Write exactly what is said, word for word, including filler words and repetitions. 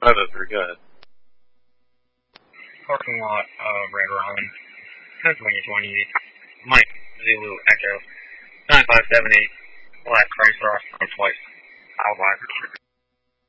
Oh, that's pretty good. Parking lot of Red Robin, Pennsylvania twenty-eight, Mike, Zulu, Echo, nine five seven eight, Black Chrysler, twice. I'll buy.